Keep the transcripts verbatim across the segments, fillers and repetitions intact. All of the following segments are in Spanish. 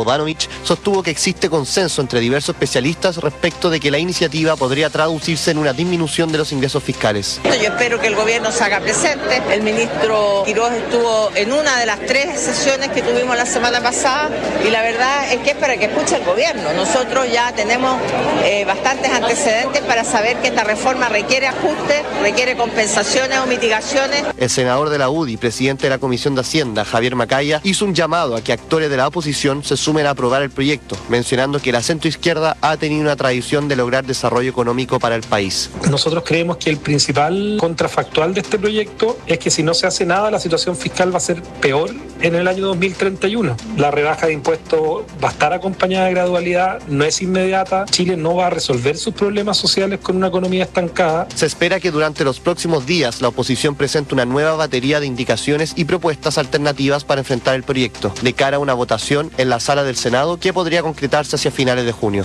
Bodanovich, sostuvo que existe consenso entre diversos especialistas respecto de que la iniciativa podría traducirse en una disminución de los ingresos fiscales. Yo espero que el gobierno se haga presente. El ministro Quiroz estuvo en una de las tres sesiones que tuvimos la semana pasada y la verdad es que es para que escuche el gobierno. Nosotros ya tenemos eh, bastantes antecedentes para saber que esta reforma requiere ajustes, requiere compensaciones o mitigaciones. El senador de la U D I, presidente de la Comisión de Hacienda, Javier Macaya, hizo un llamado a que actores de la oposición se sumen a aprobar el proyecto, mencionando que la centroizquierda ha tenido una tradición de lograr desarrollo económico para el país. Nosotros creemos que el principal contrafactual de este proyecto es que si no se hace nada, la situación fiscal va a ser peor en el año dos mil treinta y uno. La rebaja de impuestos va a estar acompañada de gradualidad, no es inmediata. Chile no va a resolver sus problemas sociales con una economía estancada. Se espera que durante los próximos días la oposición presente una nueva batería de indicaciones y propuestas alternativas para enfrentar el proyecto, de cara a una votación en la sala del Senado que podría concretarse hacia finales de junio.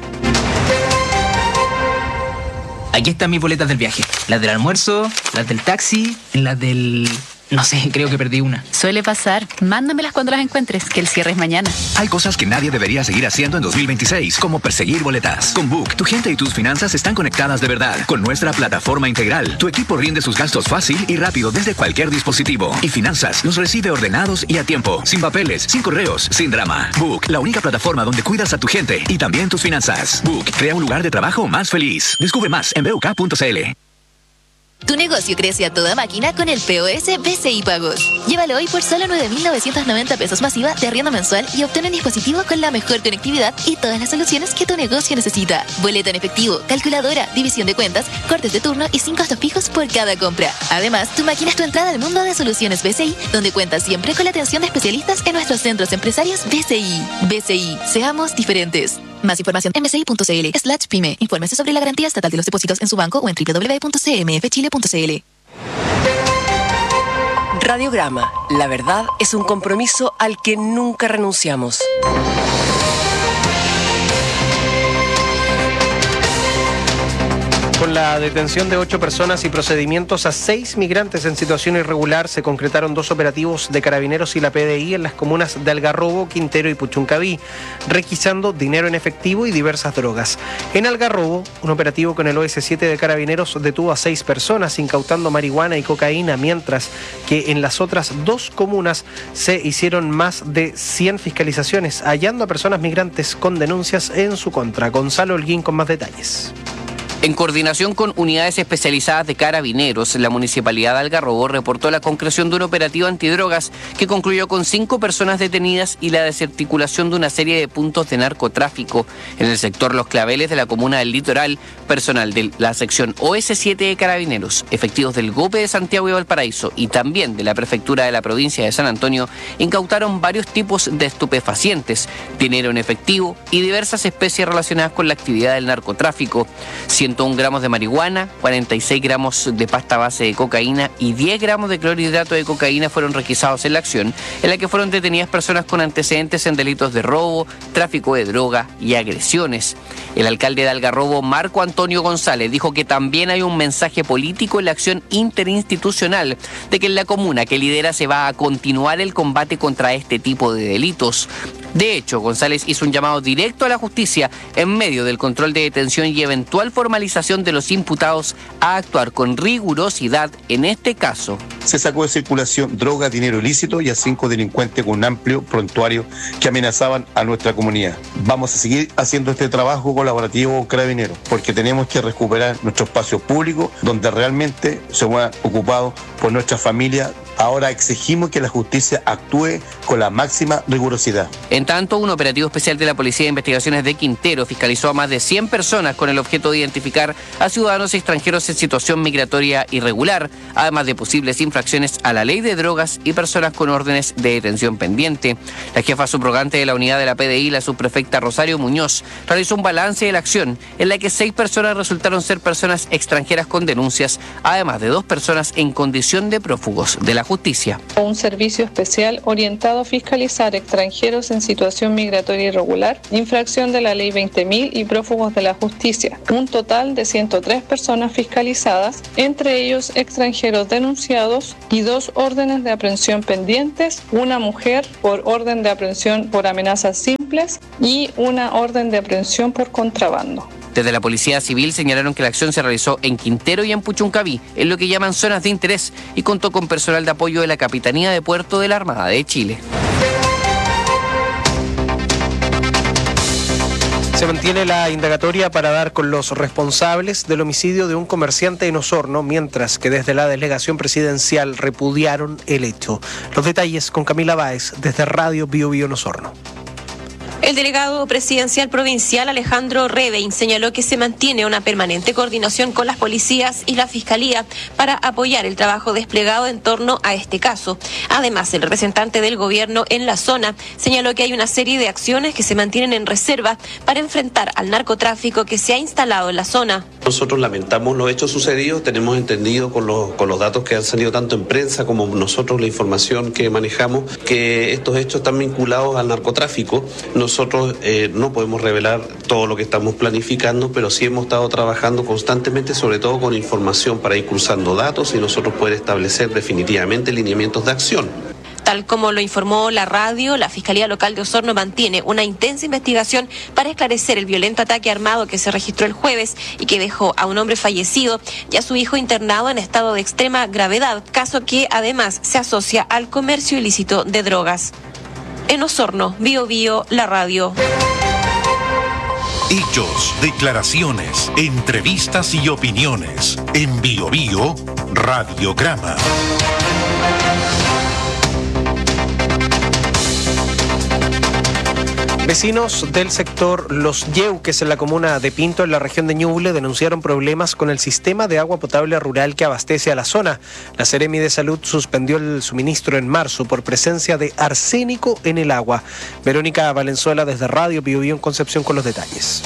Aquí están mis boletas del viaje. Las del almuerzo, las del taxi, las del... No sé, creo que perdí una. Suele pasar. Mándamelas cuando las encuentres, que el cierre es mañana. Hay cosas que nadie debería seguir haciendo en dos mil veintiséis, como perseguir boletas. Con Book, tu gente y tus finanzas están conectadas de verdad. Con nuestra plataforma integral, tu equipo rinde sus gastos fácil y rápido desde cualquier dispositivo. Y Finanzas los recibe ordenados y a tiempo. Sin papeles, sin correos, sin drama. Book, la única plataforma donde cuidas a tu gente y también tus finanzas. Book, crea un lugar de trabajo más feliz. Descubre más en b u k punto c l. Tu negocio crece a toda máquina con el P O S B C I Pagos. Llévalo hoy por solo nueve mil novecientos noventa pesos masiva de arriendo mensual y obtén un dispositivo con la mejor conectividad y todas las soluciones que tu negocio necesita. Boleta en efectivo, calculadora, división de cuentas, cortes de turno y sin costos fijos por cada compra. Además, tu máquina es tu entrada al mundo de soluciones B C I, donde cuentas siempre con la atención de especialistas en nuestros centros empresarios B C I. B C I, seamos diferentes. Más información en bci.cl slash pyme. Infórmese sobre la garantía estatal de los depósitos en su banco o en doble u doble u doble u punto c m f chile punto c l. Radiograma. La verdad es un compromiso al que nunca renunciamos. Con la detención de ocho personas y procedimientos a seis migrantes en situación irregular, se concretaron dos operativos de Carabineros y la P D I en las comunas de Algarrobo, Quintero y Puchuncaví, requisando dinero en efectivo y diversas drogas. En Algarrobo, un operativo con el O S siete de Carabineros detuvo a seis personas, incautando marihuana y cocaína, mientras que en las otras dos comunas se hicieron más de cien fiscalizaciones, hallando a personas migrantes con denuncias en su contra. Gonzalo Holguín con más detalles. En coordinación con unidades especializadas de Carabineros, la Municipalidad de Algarrobo reportó la concreción de un operativo antidrogas que concluyó con cinco personas detenidas y la desarticulación de una serie de puntos de narcotráfico en el sector Los Claveles de la comuna del Litoral. Personal de la sección O S siete de Carabineros, efectivos del GOPE de Santiago y Valparaíso y también de la Prefectura de la provincia de San Antonio incautaron varios tipos de estupefacientes, dinero en efectivo y diversas especies relacionadas con la actividad del narcotráfico. ciento un gramos de marihuana, cuarenta y seis gramos de pasta base de cocaína y diez gramos de clorhidrato de cocaína fueron requisados en la acción, en la que fueron detenidas personas con antecedentes en delitos de robo, tráfico de droga y agresiones. El alcalde de Algarrobo, Marco Antonio González, dijo que también hay un mensaje político en la acción interinstitucional de que en la comuna que lidera se va a continuar el combate contra este tipo de delitos. De hecho, González hizo un llamado directo a la justicia en medio del control de detención y eventual formalización de los imputados a actuar con rigurosidad en este caso. Se sacó de circulación droga, dinero ilícito y a cinco delincuentes con un amplio prontuario que amenazaban a nuestra comunidad. Vamos a seguir haciendo este trabajo colaborativo con Carabineros porque tenemos que recuperar nuestro espacio público donde realmente se ha ocupado por nuestra familia. Ahora exigimos que la justicia actúe con la máxima rigurosidad. En tanto, un operativo especial de la Policía de Investigaciones de Quintero fiscalizó a más de cien personas con el objeto de identificar a ciudadanos extranjeros en situación migratoria irregular, además de posibles infracciones a la ley de drogas y personas con órdenes de detención pendiente. La jefa subrogante de la unidad de la P D I, la subprefecta Rosario Muñoz, realizó un balance de la acción en la que seis personas resultaron ser personas extranjeras con denuncias, además de dos personas en condición de prófugos de la justicia. Un servicio especial orientado a fiscalizar extranjeros en situación migratoria irregular, infracción de la ley veinte mil y prófugos de la justicia. Un total de ciento tres personas fiscalizadas, entre ellos extranjeros denunciados y dos órdenes de aprehensión pendientes, una mujer por orden de aprehensión por amenaza simple simples y una orden de aprehensión por contrabando. Desde la Policía Civil señalaron que la acción se realizó en Quintero y en Puchuncaví, en lo que llaman zonas de interés, y contó con personal de apoyo de la Capitanía de Puerto de la Armada de Chile. Se mantiene la indagatoria para dar con los responsables del homicidio de un comerciante en Osorno, mientras que desde la delegación presidencial repudiaron el hecho. Los detalles con Camila Báez desde Radio Bio Bio en Osorno. El delegado presidencial provincial Alejandro Rebein señaló que se mantiene una permanente coordinación con las policías y la fiscalía para apoyar el trabajo desplegado en torno a este caso. Además, el representante del gobierno en la zona señaló que hay una serie de acciones que se mantienen en reserva para enfrentar al narcotráfico que se ha instalado en la zona. Nosotros lamentamos los hechos sucedidos, tenemos entendido con los, con los datos que han salido tanto en prensa como nosotros la información que manejamos, que estos hechos están vinculados al narcotráfico. Nosotros eh, no podemos revelar todo lo que estamos planificando, pero sí hemos estado trabajando constantemente, sobre todo con información para ir cruzando datos y nosotros poder establecer definitivamente lineamientos de acción. Tal como lo informó la radio, la Fiscalía Local de Osorno mantiene una intensa investigación para esclarecer el violento ataque armado que se registró el jueves y que dejó a un hombre fallecido y a su hijo internado en estado de extrema gravedad, caso que además se asocia al comercio ilícito de drogas. En Osorno, Bio Bio, la radio. Hechos, declaraciones, entrevistas y opiniones. En Bio Bio, Radiograma. Vecinos del sector Los Yeuques en la comuna de Pinto, en la región de Ñuble, denunciaron problemas con el sistema de agua potable rural que abastece a la zona. La Seremi de Salud suspendió el suministro en marzo por presencia de arsénico en el agua. Verónica Valenzuela desde Radio Bio Bio en Concepción con los detalles.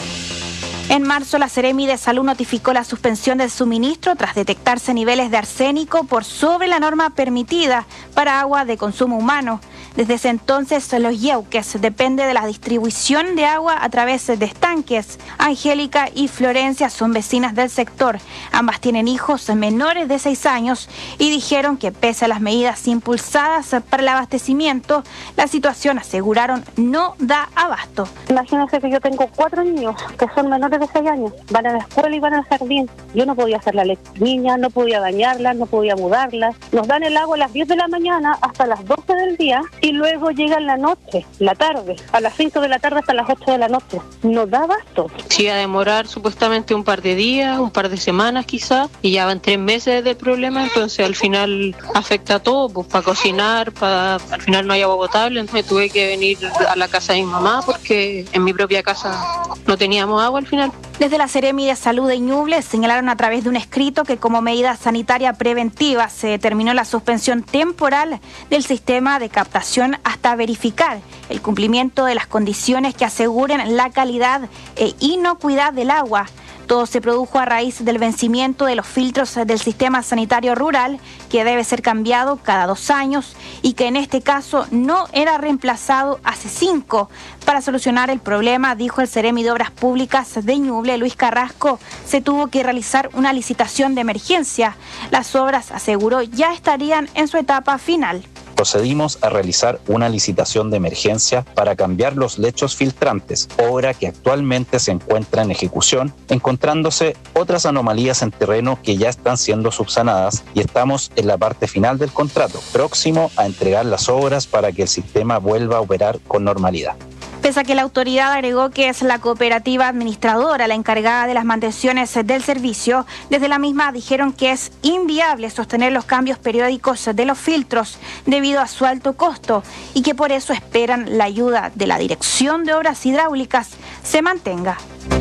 En marzo, la Seremi de Salud notificó la suspensión del suministro tras detectarse niveles de arsénico por sobre la norma permitida para agua de consumo humano. Desde ese entonces, Los Yeuques depende de la distribución de agua a través de estanques. Angélica y Florencia son vecinas del sector. Ambas tienen hijos menores de seis años y dijeron que pese a las medidas impulsadas para el abastecimiento, la situación, aseguraron, no da abasto. Imagínense que yo tengo cuatro niños que son menores de seis años, van a la escuela y van al jardín. Yo no podía hacer la leche niña, no podía bañarlas, no podía mudarlas. Nos dan el agua a las diez de la mañana hasta las doce del día y luego llega en la noche, la tarde, a las cinco de la tarde hasta las ocho de la noche. No da abasto. Sí, a demorar supuestamente un par de días, un par de semanas quizás, y ya van tres meses del problema, entonces al final afecta a todo, pues para cocinar, para al final no hay agua potable, entonces tuve que venir a la casa de mi mamá porque en mi propia casa no teníamos agua al final. Desde la Seremi de Salud de Ñuble señalaron a través de un escrito que como medida sanitaria preventiva se determinó la suspensión temporal del sistema de captación hasta verificar el cumplimiento de las condiciones que aseguren la calidad e inocuidad del agua. Todo se produjo a raíz del vencimiento de los filtros del sistema sanitario rural, que debe ser cambiado cada dos años y que en este caso no era reemplazado hace cinco. Para solucionar el problema, dijo el Seremi de Obras Públicas de Ñuble, Luis Carrasco, se tuvo que realizar una licitación de emergencia. Las obras, aseguró, ya estarían en su etapa final. Procedimos a realizar una licitación de emergencia para cambiar los lechos filtrantes, obra que actualmente se encuentra en ejecución, encontrándose otras anomalías en terreno que ya están siendo subsanadas y estamos en la parte final del contrato, próximo a entregar las obras para que el sistema vuelva a operar con normalidad. Pese a que la autoridad agregó que es la cooperativa administradora la encargada de las mantenciones del servicio, desde la misma dijeron que es inviable sostener los cambios periódicos de los filtros debido a su alto costo y que por eso esperan la ayuda de la Dirección de Obras Hidráulicas se mantenga.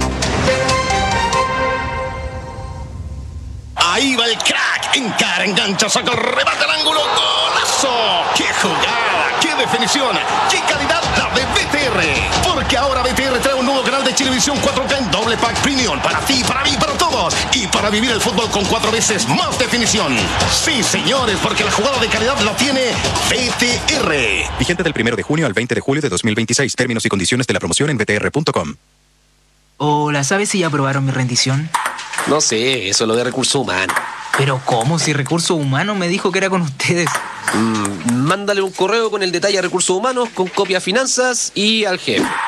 Ahí va el crack, encara, engancha, saca el remate al ángulo, ¡golazo! ¡Qué jugada! ¡Qué definición! ¡Qué calidad la de B T R! Porque ahora B T R trae un nuevo canal de Chilevisión cuatro K en doble pack premium para ti, para mí, para todos y para vivir el fútbol con cuatro veces más definición. Sí, señores, porque la jugada de calidad la tiene B T R. Vigente del primero de junio al veinte de julio de dos mil veintiséis. Términos y condiciones de la promoción en b t r punto com. Hola, ¿sabes si ya aprobaron mi rendición? No sé, eso es lo de recursos humanos. ¿Pero cómo? Si Recursos Humanos me dijo que era con ustedes. Mm, mándale un correo con el detalle a Recursos Humanos, con copia a Finanzas y al jefe.